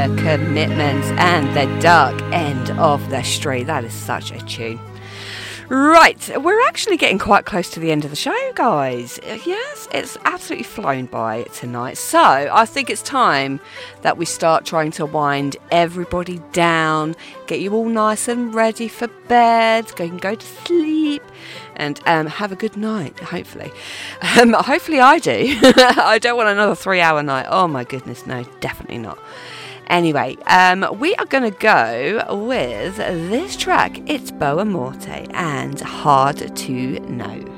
the Commitments and the Dark End of the Street. That is such a tune. Right, we're actually getting quite close to the end of the show, guys. Yes, it's absolutely flown by tonight. So I think it's time that we start trying to wind everybody down, get you all nice and ready for bed, go to sleep, and have a good night, hopefully. Hopefully I do. I don't want another 3-hour night. Oh my goodness, no, definitely not. Anyway, we are going to go with this track. It's Boa Morte and Hard to Know.